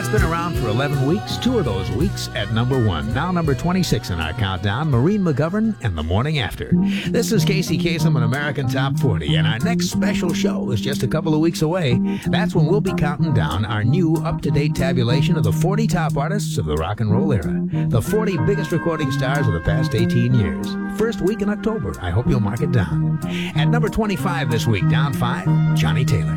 It's been around for 11 weeks, 2 of those weeks at number 1. Now number 26 in our countdown, Maureen McGovern and The Morning After. This is Casey Kasem on American Top 40, and our next special show is just a couple of weeks away. That's when we'll be counting down our new up-to-date tabulation of the 40 top artists of the rock and roll era. The 40 biggest recording stars of the past 18 years. First week in October. I hope you'll mark it down. At number 25 this week, down 5, Johnny Taylor.